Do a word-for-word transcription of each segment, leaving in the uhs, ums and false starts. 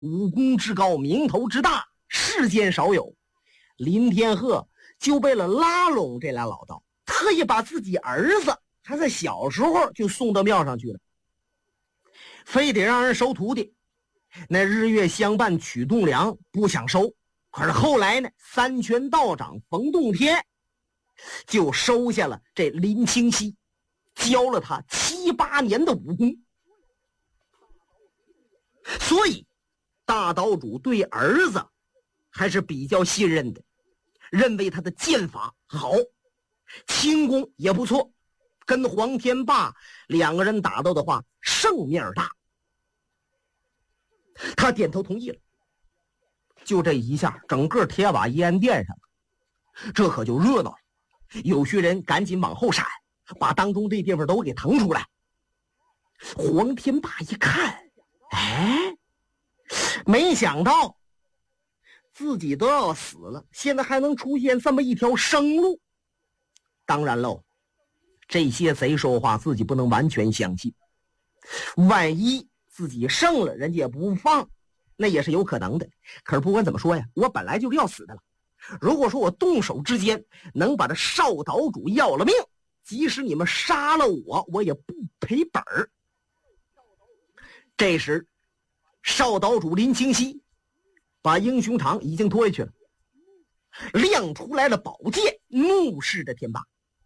武功之高，名头之大，世间少有。林天鹤就为了拉拢这俩老道，特意把自己儿子还在小时候就送到庙上去了，非得让人收徒弟。那日月相伴曲栋梁不想收，可是后来呢，三泉道长冯洞天就收下了这林清溪，教了他七八年的武功。所以大岛主对儿子还是比较信任的，认为他的剑法好，轻功也不错，跟黄天霸两个人打斗的话胜面大。他点头同意了。就这一下，整个铁瓦义安殿上这可就热闹了，有些人赶紧往后闪，把当中这地方都给腾出来。黄天霸一看，哎，没想到自己都要死了，现在还能出现这么一条生路。当然喽，这些贼说话自己不能完全相信，万一自己胜了，人家也不放，那也是有可能的。可是不管怎么说呀，我本来就是要死的了。如果说我动手之间能把这少岛主要了命，即使你们杀了我，我也不赔本儿。这时少岛主林清溪把英雄场已经拖下去了，亮出来了宝剑，怒视着天霸。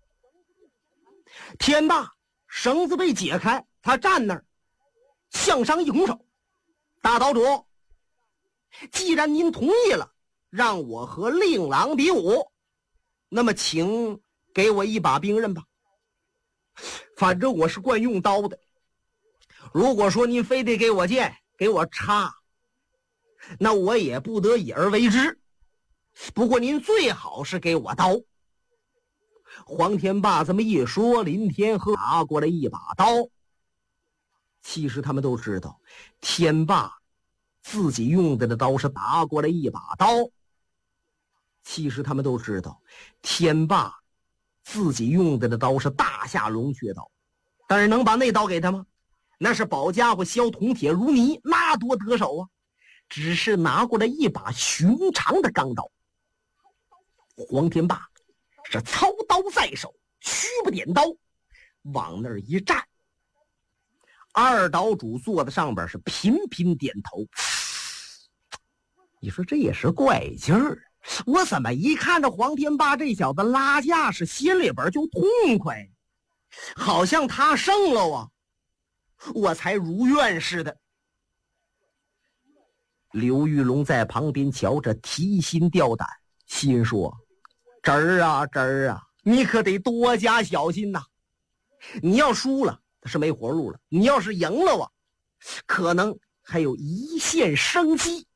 天霸绳子被解开，他站那儿向上一拱手，大岛主，既然您同意了让我和令郎比武，那么请给我一把兵刃吧，反正我是惯用刀的。如果说您非得给我剑，给我插，那我也不得已而为之，不过您最好是给我刀。黄天霸这么一说，林天鹤拿过来一把刀。其实他们都知道，天霸自己用的的刀是拿过来一把刀。其实他们都知道，天霸自己用的的刀是大夏龙雀刀，但是能把那刀给他吗？那是宝家伙削铜铁如泥，那多得手啊！只是拿过来一把寻常的钢刀。黄天霸是操刀在手，虚不点刀，往那儿一站。二岛主坐在上边是频频点头。你说这也是怪劲儿，我怎么一看着黄天霸这小子拉架势，心里边就痛快，好像他胜了啊，我才如愿似的。刘玉龙在旁边瞧着，提心吊胆，心说：侄儿啊侄儿啊，你可得多加小心呐！你要输了是没活路了，你要是赢了啊，可能还有一线生机。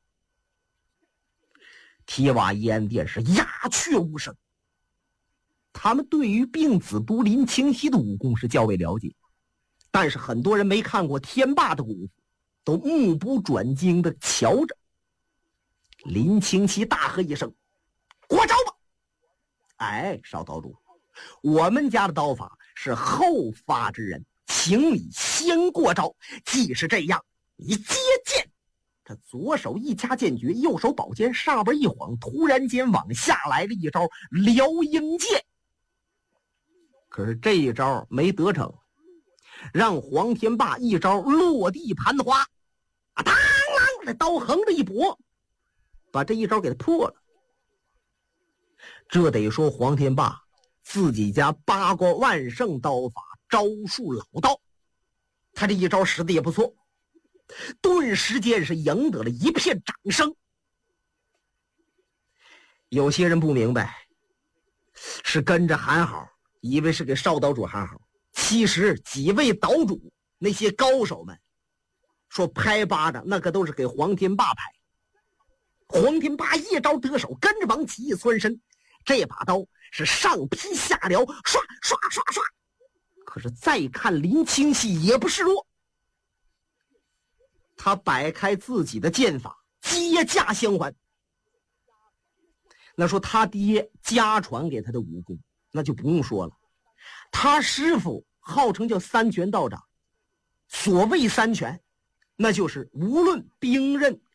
铁瓦义安殿是鸦雀无声，他们对于病子都林清溪的武功是较为了解，但是很多人没看过天霸的功夫，都目不转睛的瞧着。林清溪大喝一声：过招吧！哎，少岛主，我们家的刀法是后发制人，请你先过招。既是这样，你接剑。他左手一掐剑诀，右手宝剑上边一晃，突然间往下来了一招撩鹰剑。可是这一招没得逞，让黄天霸一招落地盘花，啊当啷，这刀横着一拨，把这一招给他破了。这得说黄天霸自己家八卦万圣刀法招数老道，他这一招使的也不错，顿时间是赢得了一片掌声。有些人不明白，是跟着喊好，以为是给少岛主喊好，其实几位岛主那些高手们说拍巴掌，那可都是给黄天霸拍。黄天霸一招得手，跟着往起一窜身，这把刀是上劈下撩，刷刷刷刷。可是再看林清溪也不示弱，他摆开自己的剑法，接驾相还。那说他爹家传给他的武功，那就不用说了。他师傅号称叫三拳道长，所谓三拳，那就是无论兵刃、